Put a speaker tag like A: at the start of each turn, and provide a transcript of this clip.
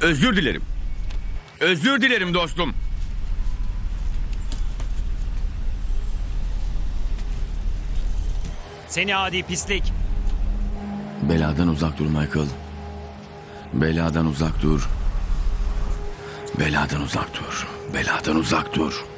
A: Özür dilerim. Özür dilerim dostum.
B: Seni adi pislik.
C: Beladan uzak dur Michael. Beladan uzak dur. Beladan uzak dur. Beladan uzak dur.